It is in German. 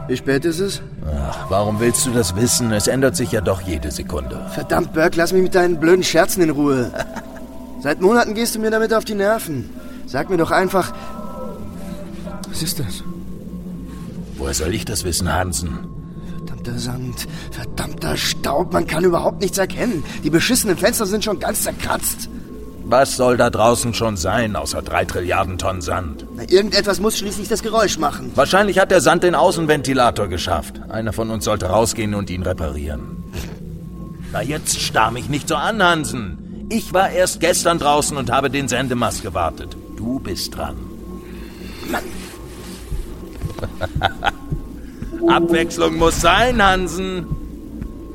Wie spät ist es? Ach, warum willst du das wissen? Es ändert sich ja doch jede Sekunde. Verdammt, Burke, lass mich mit deinen blöden Scherzen in Ruhe. Seit Monaten gehst du mir damit auf die Nerven. Sag mir doch einfach... Was ist das? Woher soll ich das wissen, Hansen? Verdammter Sand, verdammter Staub, man kann überhaupt nichts erkennen. Die beschissenen Fenster sind schon ganz zerkratzt. Was soll da draußen schon sein, außer 3 Trilliarden Tonnen Sand? Na, irgendetwas muss schließlich das Geräusch machen. Wahrscheinlich hat der Sand den Außenventilator geschafft. Einer von uns sollte rausgehen und ihn reparieren. Na, jetzt starr mich nicht so an, Hansen. Ich war erst gestern draußen und habe den Sendemast gewartet. Du bist dran. Mann. Abwechslung muss sein, Hansen.